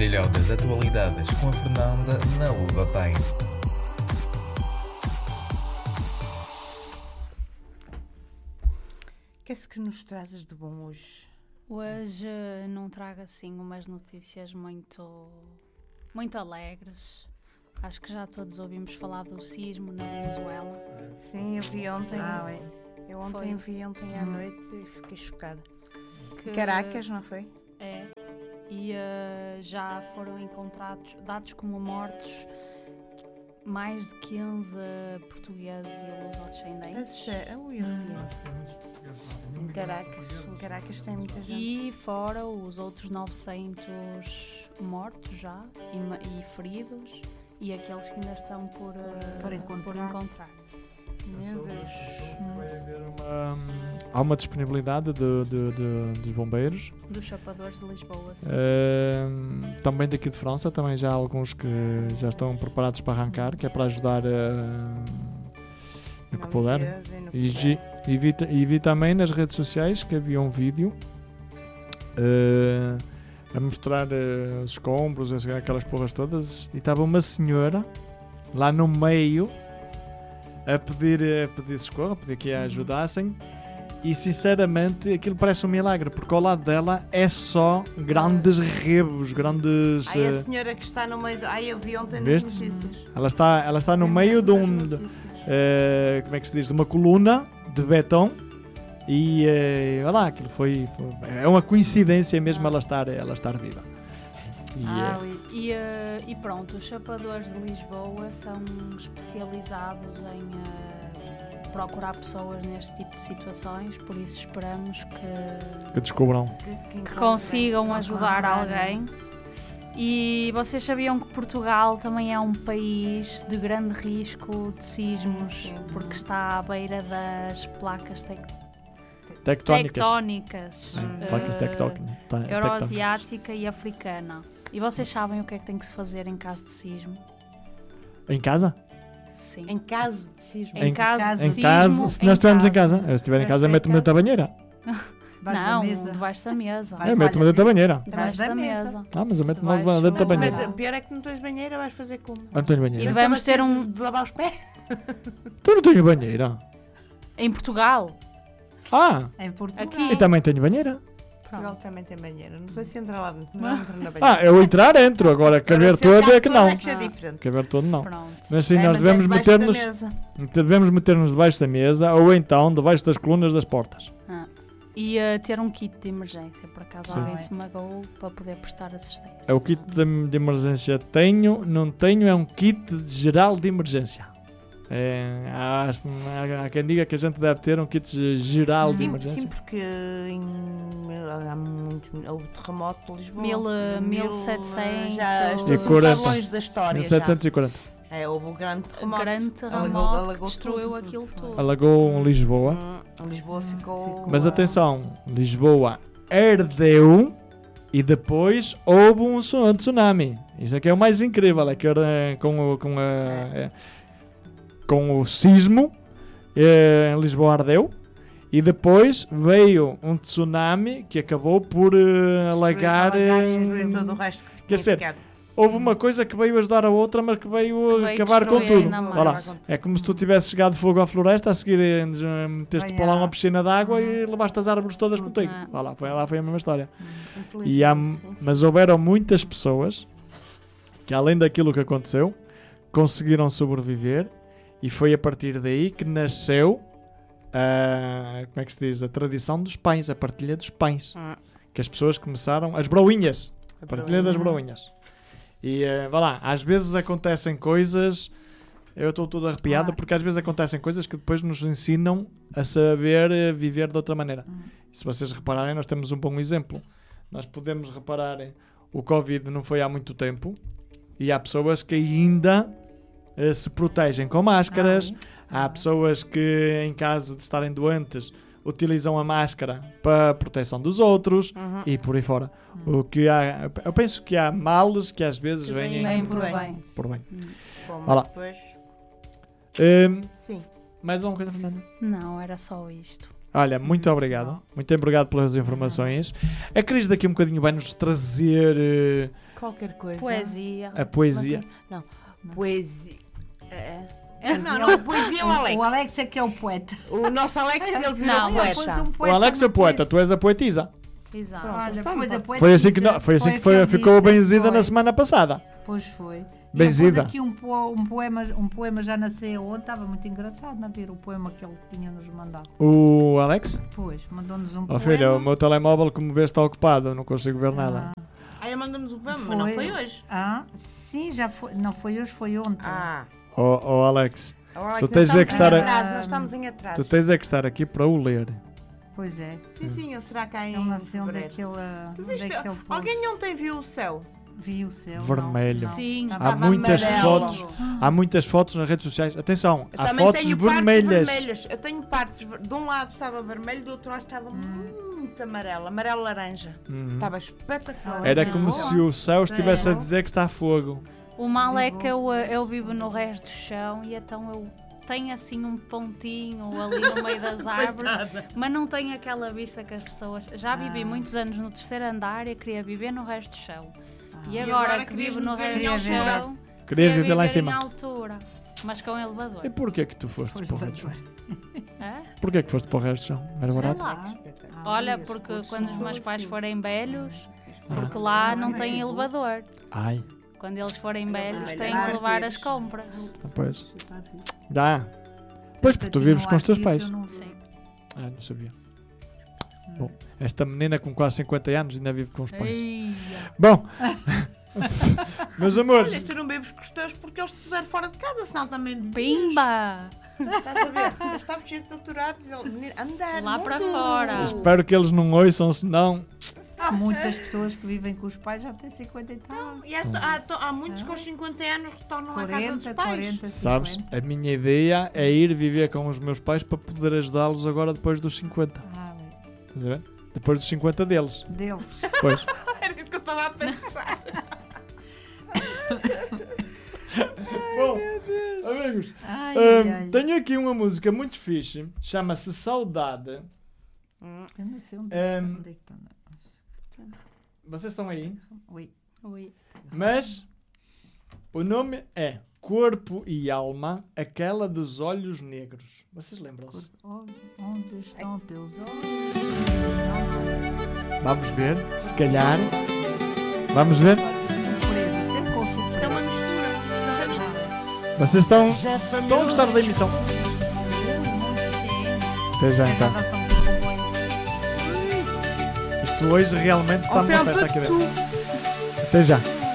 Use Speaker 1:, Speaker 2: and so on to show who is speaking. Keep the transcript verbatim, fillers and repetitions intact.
Speaker 1: Conselho das Atualidades com a Fernanda na Lusotem.
Speaker 2: O que é que nos trazes de bom hoje?
Speaker 3: Hoje não trago assim umas notícias muito, muito alegres. Acho que já todos ouvimos falar do sismo na Venezuela.
Speaker 2: Sim, eu vi ontem.
Speaker 3: Ah, é.
Speaker 2: Eu ontem
Speaker 3: Foi.
Speaker 2: vi ontem à noite e fiquei chocada.
Speaker 3: Que
Speaker 2: Caracas, não foi?
Speaker 3: É. E uh, já foram encontrados, dados como mortos, mais de quinze portugueses e
Speaker 2: A
Speaker 3: lusodescendentes.
Speaker 2: sério? Ui, arrepiei. Em Caracas, em Caracas tem muita gente.
Speaker 3: E fora os outros novecentos mortos já e, ma- e feridos e aqueles que ainda estão por, uh,
Speaker 2: Por encontrar.
Speaker 3: por encontrar.
Speaker 2: Meu Deus.
Speaker 4: Vai haver uma, há uma disponibilidade de, de- de- dos bombeiros.
Speaker 3: Dos chapadores de Lisboa, sim.
Speaker 4: Ehm, também daqui de França, também já há alguns que já estão preparados para arrancar, que é para ajudar eh, no que
Speaker 2: Na
Speaker 4: puder.
Speaker 2: limpeza e no
Speaker 4: E,
Speaker 2: que
Speaker 4: gi-
Speaker 2: puder.
Speaker 4: e, vi, ta- e vi também nas redes sociais que havia um vídeo eh, a mostrar eh, os escombros, assim, aquelas porras todas, e estava uma senhora lá no meio a pedir, a pedir socorro, a pedir que a ajudassem. E sinceramente aquilo parece um milagre, porque ao lado dela é só grandes rebos, grandes.
Speaker 2: Ai, a
Speaker 4: eh,
Speaker 2: senhora que está no meio do... Ai, eu vi ontem nas
Speaker 4: Veste?
Speaker 2: notícias.
Speaker 4: ela, está, ela está no
Speaker 2: Vi
Speaker 4: meio de
Speaker 2: nas
Speaker 4: um.
Speaker 2: notícias.
Speaker 4: eh, como é que se diz? De uma coluna de betão. E eh, olha lá, aquilo foi, foi- é uma coincidência mesmo ela estar, ela estar viva. E,
Speaker 3: Ah,
Speaker 4: eh,
Speaker 3: e, e, eh, e pronto, os chapadores de Lisboa são especializados em eh, procurar pessoas neste tipo de situações, por isso esperamos que,
Speaker 4: que descobram.
Speaker 2: Que, que
Speaker 3: que
Speaker 2: encontrem-
Speaker 3: consigam ajudar
Speaker 2: encontrarem.
Speaker 3: alguém. E vocês sabiam que Portugal também é um país de grande risco de sismos,
Speaker 2: Sim, sim.
Speaker 3: porque está à beira das placas tec-
Speaker 4: Tectónicas.
Speaker 3: tectónicas,
Speaker 4: Sim,
Speaker 3: eh,
Speaker 4: placas tectónicas. Tá- tectónicas.
Speaker 3: euroasiática e africana. E vocês sabem o que é que tem que se fazer em caso de sismo?
Speaker 4: Em casa?
Speaker 3: Sim.
Speaker 2: Em caso de sismo.
Speaker 3: Em caso de
Speaker 4: Em
Speaker 3: sismo,
Speaker 4: casa, se
Speaker 3: em
Speaker 4: nós estivermos em
Speaker 3: casa.
Speaker 4: casa. Eu se estiver em
Speaker 2: Mas
Speaker 4: casa,
Speaker 2: foi em
Speaker 4: meto-me dentro da banheira.
Speaker 2: Vais da
Speaker 3: Não,
Speaker 2: mesa.
Speaker 3: debaixo da mesa.
Speaker 2: Vai.
Speaker 4: Eu meto-me dentro da banheira.
Speaker 3: Debaixo
Speaker 2: da
Speaker 3: da
Speaker 2: mesa.
Speaker 3: mesa.
Speaker 4: Ah, mas eu meto-me
Speaker 3: Debaixo
Speaker 4: logo dentro da
Speaker 3: da
Speaker 4: banheira.
Speaker 2: Mas pior é que não tens banheira, vais fazer como?
Speaker 4: Eu não tenho
Speaker 3: E
Speaker 4: banheira.
Speaker 3: devemos ter
Speaker 2: Então,
Speaker 3: um.
Speaker 2: De lavar os pés?
Speaker 4: Tu não tens banheira?
Speaker 3: Em Portugal.
Speaker 4: Ah,
Speaker 2: Em Portugal.
Speaker 3: Aqui.
Speaker 4: e também tenho banheira.
Speaker 2: Portugal também tem banheira. Não sei se entra lá dentro, mas não entra na banheira.
Speaker 4: Ah, eu entrar entro, agora caber
Speaker 2: Agora,
Speaker 4: todo é que
Speaker 2: sentar
Speaker 4: não.
Speaker 2: todo é que é
Speaker 3: Ah.
Speaker 2: diferente.
Speaker 4: Caber todo não.
Speaker 3: Pronto.
Speaker 4: Mas sim,
Speaker 2: É,
Speaker 4: nós
Speaker 2: mas é
Speaker 4: devemos
Speaker 2: debaixo da
Speaker 4: meter-nos
Speaker 2: mesa.
Speaker 4: devemos meter-nos debaixo da mesa ou então debaixo das colunas das portas.
Speaker 3: Ah. E uh, ter um kit de emergência, por acaso
Speaker 4: Sim.
Speaker 3: alguém se magoou para poder prestar assistência.
Speaker 4: É o kit de, de emergência tenho, não tenho, é um kit geral de emergência. É, há, há- há quem diga que a gente deve ter um kit geral de
Speaker 2: Sim,
Speaker 4: emergência.
Speaker 2: sim, porque em, há muitos, houve terremoto de Lisboa.
Speaker 3: Mil, uh,
Speaker 2: Mil,
Speaker 3: mil e setecentos
Speaker 2: Já
Speaker 4: E
Speaker 2: estou um
Speaker 4: quarenta.
Speaker 2: bocado longe da história.
Speaker 4: mil setecentos e quarenta.
Speaker 2: Já. É, houve o grande terremoto.
Speaker 3: grande
Speaker 2: Alagou-
Speaker 3: terremoto
Speaker 2: alagou
Speaker 3: que destruiu
Speaker 2: tudo,
Speaker 3: aquilo
Speaker 2: tudo.
Speaker 3: tudo.
Speaker 4: Alagou um Lisboa.
Speaker 2: Hum, Lisboa ficou.
Speaker 4: Mas
Speaker 2: ah,
Speaker 4: atenção, Lisboa ardeu e depois houve um tsu- um tsunami. Isso é que é o mais incrível, é que era com o, com a, é, com o sismo, eh, Lisboa ardeu e depois veio um tsunami que acabou por eh, alagar.
Speaker 2: alagar e
Speaker 4: eh,
Speaker 2: destruir todo o resto que
Speaker 4: quer
Speaker 2: tinha
Speaker 4: dizer,
Speaker 2: ficado.
Speaker 4: houve uma coisa que veio ajudar a outra, mas que veio,
Speaker 3: Que veio
Speaker 4: acabar com
Speaker 3: destruir
Speaker 4: tudo.
Speaker 3: ainda mais.
Speaker 4: Olha lá,
Speaker 2: Acabar com tudo.
Speaker 4: é como se tu tivesse chegado fogo à floresta, a seguir eh, meteste
Speaker 2: Vai
Speaker 4: para lá
Speaker 2: à-
Speaker 4: uma piscina de água e levaste as árvores todas contigo.
Speaker 3: Ah.
Speaker 4: Lá, lá, foi, lá foi a mesma história.
Speaker 2: Infelizmente,
Speaker 4: E há,
Speaker 2: sim.
Speaker 4: mas houveram muitas pessoas que, além daquilo que aconteceu, conseguiram sobreviver e foi a partir daí que nasceu a, como é que se diz, a tradição dos pães, a partilha dos pães.
Speaker 2: Hum.
Speaker 4: Que as pessoas começaram, as broinhas, a partilha das broinhas. E eh, vá lá, às vezes acontecem coisas, eu estou todo arrepiado
Speaker 2: Claro.
Speaker 4: porque às vezes acontecem coisas que depois nos ensinam a saber eh, viver de outra maneira.
Speaker 2: Hum.
Speaker 4: E se vocês repararem, nós temos um bom exemplo. Nós podemos reparar, eh, o Covid não foi há muito tempo e há pessoas que ainda eh, se protegem com máscaras, há pessoas que, em caso de estarem doentes, utilizam a máscara para a proteção dos outros
Speaker 2: Uhum.
Speaker 4: e por aí fora. O que há, eu penso que há males que às vezes
Speaker 2: Que
Speaker 4: vêm
Speaker 3: Bem
Speaker 2: por
Speaker 3: por
Speaker 2: bem.
Speaker 3: bem.
Speaker 4: por bem.
Speaker 2: Como
Speaker 4: Olha lá.
Speaker 2: depois.
Speaker 4: Hum,
Speaker 2: Sim.
Speaker 4: mais uma coisa, Fernanda?
Speaker 3: Não, era só isto.
Speaker 4: Olha, muito obrigado. Muito obrigado pelas informações. A Cris daqui a um bocadinho vai nos trazer eh,
Speaker 2: qualquer coisa.
Speaker 3: Poesia.
Speaker 4: A poesia.
Speaker 2: Não, poesia. É. É, não, não, poesia é o Alex.
Speaker 5: O Alex é que é o poeta.
Speaker 2: O nosso Alex, ele virou
Speaker 3: Não, mas
Speaker 5: Fosse
Speaker 2: poeta.
Speaker 5: um
Speaker 4: O
Speaker 5: poeta
Speaker 4: Alex é
Speaker 5: não
Speaker 4: poeta,
Speaker 5: podia-
Speaker 4: tu és a poetisa.
Speaker 3: Exato.
Speaker 5: Olha,
Speaker 2: Então,
Speaker 5: pois a
Speaker 2: pode-
Speaker 5: poetisa
Speaker 4: Foi assim que, não, foi assim que
Speaker 5: o
Speaker 4: foi,
Speaker 5: ele
Speaker 4: ficou
Speaker 5: disse,
Speaker 4: benzida
Speaker 5: foi.
Speaker 4: na semana passada.
Speaker 5: Pois foi.
Speaker 4: Benzida.
Speaker 5: E ele pôs aqui um, po- um, poema, um poema já nasceu ontem, estava muito engraçado, não ver o poema que ele tinha-nos mandado.
Speaker 4: O Alex?
Speaker 5: Pois, mandou-nos um
Speaker 4: Oh
Speaker 5: poema.
Speaker 4: filha, o meu telemóvel, como vês, está ocupado, não consigo ver nada.
Speaker 5: Ah,
Speaker 2: Aí mandou-nos o poema, mas não foi hoje.
Speaker 5: Ah, sim, já foi. Não foi hoje, foi ontem.
Speaker 2: Ah.
Speaker 4: Oh, oh Alex,
Speaker 2: O Alex,
Speaker 4: Tu
Speaker 2: nós
Speaker 4: tens é
Speaker 2: estamos
Speaker 4: que estar
Speaker 2: em
Speaker 4: a-
Speaker 2: atraso, nós estamos em atraso.
Speaker 4: tu tens é que estar aqui para o ler.
Speaker 5: Pois é.
Speaker 2: Sim, sim, ele será cá em
Speaker 5: Ele nasceu
Speaker 2: fevereiro.
Speaker 5: daquele.
Speaker 2: Tu viste?
Speaker 5: daquele post.
Speaker 2: Alguém ontem viu o céu?
Speaker 5: Viu o céu?
Speaker 4: Vermelho.
Speaker 5: Não, não.
Speaker 3: Sim.
Speaker 5: Estava
Speaker 4: Há
Speaker 2: Estava
Speaker 4: muitas
Speaker 2: amarelo.
Speaker 4: fotos, há muitas fotos nas redes sociais. Atenção,
Speaker 2: Eu
Speaker 4: há
Speaker 2: também
Speaker 4: fotos
Speaker 2: tenho
Speaker 4: vermelhas.
Speaker 2: partes vermelhas. Eu tenho partes. ver- De um lado estava vermelho, do outro lado estava muito amarelo. Amarelo-laranja.
Speaker 4: Uhum.
Speaker 2: Estava espetacular.
Speaker 4: Era
Speaker 5: Sim.
Speaker 4: como
Speaker 5: Boa.
Speaker 4: se o céu estivesse a
Speaker 5: Sim.
Speaker 4: dizer que está a fogo.
Speaker 3: O mal é que eu, eu vivo no resto do chão e então eu tenho assim um pontinho ali no meio das árvores, mas não tenho aquela vista que as pessoas. Já vivi
Speaker 5: Ah.
Speaker 3: muitos anos no terceiro andar e queria viver no resto do chão. E
Speaker 2: E
Speaker 3: agora,
Speaker 2: agora
Speaker 3: que
Speaker 2: querias
Speaker 3: vivo no
Speaker 2: viver
Speaker 3: resto
Speaker 2: em
Speaker 3: do
Speaker 2: altura.
Speaker 3: chão,
Speaker 4: Querias viver lá em
Speaker 3: em
Speaker 4: cima.
Speaker 3: altura, mas com elevador.
Speaker 4: E porquê que tu foste
Speaker 5: Pois
Speaker 4: para o
Speaker 5: vai,
Speaker 4: resto do chão?
Speaker 3: Hã?
Speaker 4: Porquê que foste para o resto do chão? Era
Speaker 3: Sei
Speaker 4: barato?
Speaker 3: lá.
Speaker 5: Ah,
Speaker 3: Olha,
Speaker 5: as
Speaker 3: porque
Speaker 5: cores
Speaker 3: quando
Speaker 5: são
Speaker 3: os meus pais
Speaker 5: assim.
Speaker 3: forem velhos,
Speaker 4: Ah.
Speaker 3: porque lá não
Speaker 5: Ah,
Speaker 3: tem
Speaker 5: é bom.
Speaker 3: elevador.
Speaker 4: Ai,
Speaker 3: Quando eles forem velhos,
Speaker 2: velho,
Speaker 3: têm
Speaker 2: ah,
Speaker 3: que
Speaker 2: às
Speaker 3: levar
Speaker 2: vezes.
Speaker 3: as compras.
Speaker 4: pois. Dá. Pois, porque tu vives com os teus pais.
Speaker 3: Sim.
Speaker 4: Ah, não sabia. Bom, esta menina com quase cinquenta anos ainda vive com os pais.
Speaker 3: Eia.
Speaker 4: Bom, meus amores,
Speaker 2: Olha, tu não bebes com os teus porque eles te puseram fora de casa, senão também bebias.
Speaker 3: Pimba!
Speaker 2: Estás a ver? Eu estava cheio de doutorados e ele, menino, anda,
Speaker 3: Lá para
Speaker 2: mundo.
Speaker 3: fora.
Speaker 4: espero que eles não ouçam, senão.
Speaker 5: Há muitas pessoas que vivem com os pais, já têm cinquenta e tal.
Speaker 2: E há, há, há muitos com cinquenta anos que retornam à casa dos
Speaker 5: quarenta,
Speaker 2: pais.
Speaker 5: quarenta,
Speaker 4: Sabes,
Speaker 5: cinquenta.
Speaker 4: a minha ideia é ir viver com os meus pais para poder ajudá-los agora depois dos cinquenta.
Speaker 5: Ah, bem.
Speaker 4: Estás a ver? Depois dos cinquenta deles.
Speaker 5: Deles.
Speaker 4: Pois.
Speaker 2: Era isso que eu estava a pensar.
Speaker 4: Bom, amigos,
Speaker 5: Ai,
Speaker 4: hum,
Speaker 5: ai.
Speaker 4: tenho aqui uma música muito fixe, chama-se Saudade.
Speaker 5: Eu não sei onde,
Speaker 4: Hum.
Speaker 5: onde é que está.
Speaker 4: Vocês estão aí?
Speaker 5: Ui.
Speaker 3: Ui.
Speaker 4: Mas o nome é Corpo e Alma, aquela dos olhos negros. Vocês lembram-se?
Speaker 5: Oh, onde estão teus olhos?
Speaker 4: Vamos ver, se calhar. Vamos ver.
Speaker 5: Surpresa, sempre com
Speaker 2: É
Speaker 5: surpresa.
Speaker 2: uma mistura.
Speaker 4: Vocês estão, estão a gostar da emissão? Até já então. Isto hoje realmente está uma festa aqui dentro. Até já.